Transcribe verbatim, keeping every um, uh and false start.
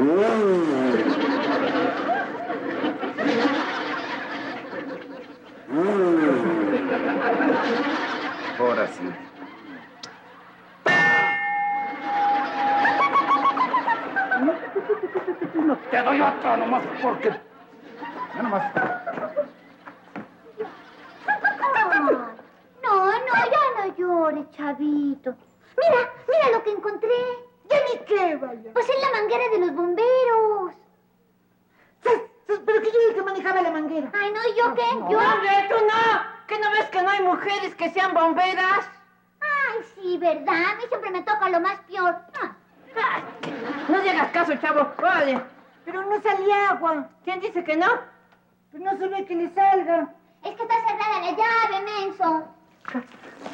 Ahora sí. No te doy otra nomás porque... Ya nomás. No, no, ya no llores, chavito. Mira, mira lo que encontré. ¿Ya ni qué, vaya? Pues en la manguera de los bomberos. ¿Pero qué yo el que manejaba la manguera? Ay, no, ¿yo qué? No, ¿Yo? hombre, tú no. ¿Qué no ves que no hay mujeres que sean bomberas? Ay, sí, ¿verdad? A mí siempre me toca lo más peor. Ah. Ay, no le hagas caso, chavo. Vale. Pero no salía agua. ¿Quién dice que no? Pues no se ve que le salga. Es que está cerrada la llave, menso.